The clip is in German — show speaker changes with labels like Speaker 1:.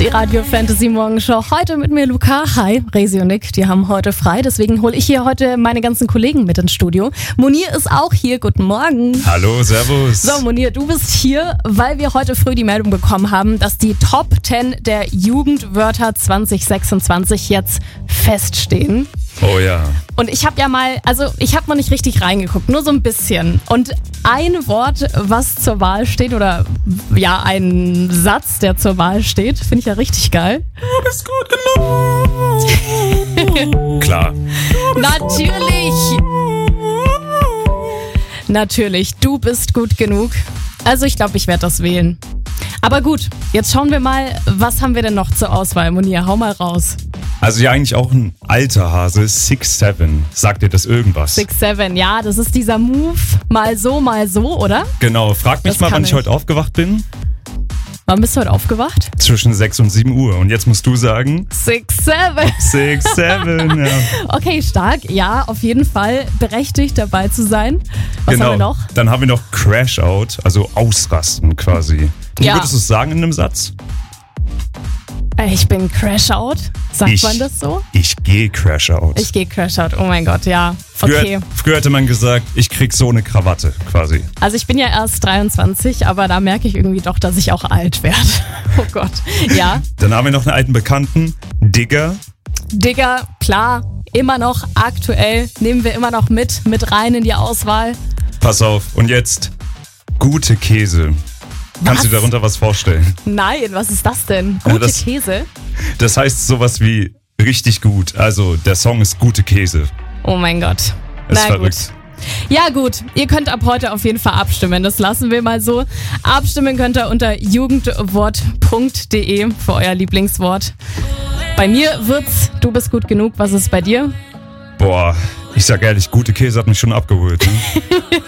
Speaker 1: Die Radio Fantasy Morgenshow. Heute mit mir Luca. Hi, Resi und Nick, die haben heute frei. Deswegen hole ich hier heute meine ganzen Kollegen mit ins Studio. Munir ist auch hier. Guten Morgen.
Speaker 2: Hallo, servus.
Speaker 1: So, Munir, du bist hier, weil wir heute früh die Meldung bekommen haben, dass die Top 10 der Jugendwörter 2026 jetzt feststehen.
Speaker 2: Oh ja.
Speaker 1: Und ich habe ich habe noch nicht richtig reingeguckt, nur so ein bisschen. Und ein Wort, was zur Wahl steht, oder ja, ein Satz, der zur Wahl steht, finde ich ja richtig geil.
Speaker 2: Du bist gut genug. Klar.
Speaker 1: Natürlich, du bist gut genug. Also ich glaube, ich werde das wählen. Aber gut, jetzt schauen wir mal, was haben wir denn noch zur Auswahl, Munir? Hau mal raus.
Speaker 2: Also ja, eigentlich auch ein alter Hase, 6'7". Sagt dir das irgendwas?
Speaker 1: 6'7", ja, das ist dieser Move, mal so, oder?
Speaker 2: Genau, frag mich mal, wann ich heute aufgewacht bin.
Speaker 1: Wann bist du heute aufgewacht?
Speaker 2: Zwischen 6 und 7 Uhr. Und jetzt musst du sagen...
Speaker 1: 6'7".
Speaker 2: 6'7", ja.
Speaker 1: Okay, stark. Ja, auf jeden Fall berechtigt dabei zu sein. Was haben wir noch?
Speaker 2: Dann haben wir noch Crash Out, also ausrasten quasi. Wie würdest du es sagen in einem Satz?
Speaker 1: Ich bin Crash Out. Sagt man das so?
Speaker 2: Ich gehe Crash Out.
Speaker 1: Ich gehe Crash Out. Oh mein Gott, ja. Okay.
Speaker 2: Früher hätte man gesagt, ich krieg so eine Krawatte quasi.
Speaker 1: Also ich bin ja erst 23, aber da merke ich irgendwie doch, dass ich auch alt werde. Oh Gott, ja.
Speaker 2: Dann haben wir noch einen alten Bekannten, Digger.
Speaker 1: Digger, klar, immer noch aktuell. Nehmen wir immer noch mit rein in die Auswahl.
Speaker 2: Pass auf, und jetzt gute Käse. Kannst du dir darunter was vorstellen?
Speaker 1: Nein, was ist das denn? Gute Käse?
Speaker 2: Das heißt sowas wie richtig gut. Also der Song ist gute Käse.
Speaker 1: Oh mein Gott.
Speaker 2: Ist verrückt.
Speaker 1: Gut. Ja gut, ihr könnt ab heute auf jeden Fall abstimmen. Das lassen wir mal so. Abstimmen könnt ihr unter jugendwort.de für euer Lieblingswort. Bei mir wird's du bist gut genug. Was ist bei dir?
Speaker 2: Boah, ich sag ehrlich, gute Käse hat mich schon abgeholt. Ne?